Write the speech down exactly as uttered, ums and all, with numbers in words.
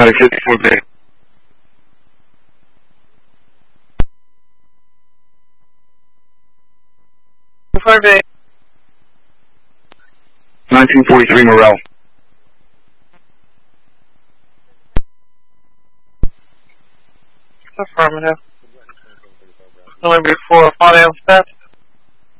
Medic fifty-four Bay. fifty-four Bay. nineteen forty-three Morel. Affirmative. Delivery for Father Elspeth.